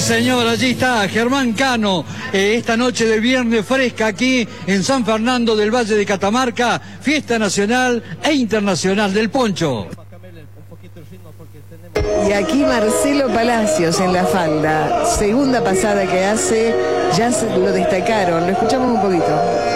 señor, allí está Germán Cano, esta noche de viernes fresca aquí en San Fernando del Valle de Catamarca, fiesta nacional e internacional del poncho. Y aquí Marcelo Palacios en la falda, segunda pasada que hace, ya lo destacaron, lo escuchamos un poquito.